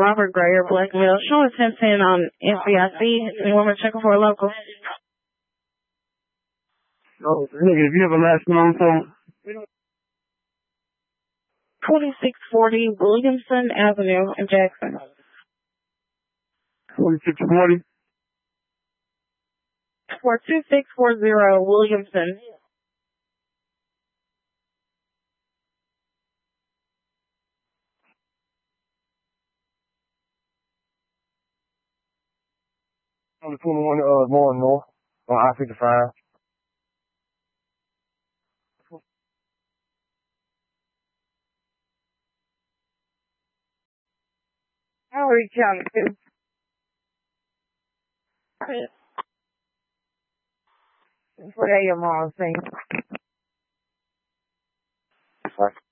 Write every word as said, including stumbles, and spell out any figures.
Robert Greyer, Blackmail. Showing ten ten on F B I C. Any woman checking for a local? Oh, nigga, if you have a last known phone. twenty-six forty Williamson Avenue in Jackson. twenty-six forty? For two six four zero Williamson. On the twenty-one, uh, more north, on I fifty-five. Howard County. What are your mom saying? Sorry.